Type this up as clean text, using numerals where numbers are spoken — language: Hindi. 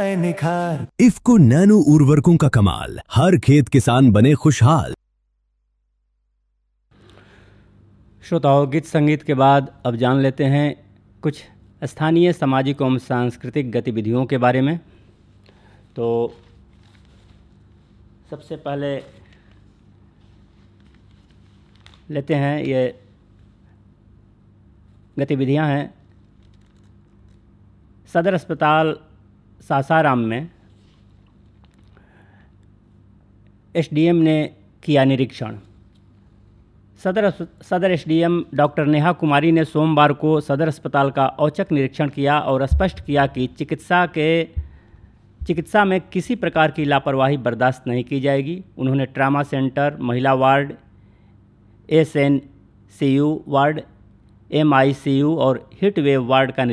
आए निखार। इफ्को नैनो उर्वरकों का कमाल, हर खेत किसान बने खुशहाल। श्रोताओं, गीत संगीत के बाद अब जान लेते हैं कुछ स्थानीय सामाजिक एवं सांस्कृतिक गतिविधियों के बारे में। तो सबसे पहले लेते हैं, ये गतिविधियां हैं सदर अस्पताल सासाराम में एसडीएम ने किया निरीक्षण। सदर एसडीएम डॉक्टर नेहा कुमारी ने सोमवार को सदर अस्पताल का औचक निरीक्षण किया और स्पष्ट किया कि चिकित्सा में किसी प्रकार की लापरवाही बर्दाश्त नहीं की जाएगी। उन्होंने ट्रामा सेंटर, महिला वार्ड, एसएनसीयू वार्ड, एमआईसीयू और हीट वेव वार्ड का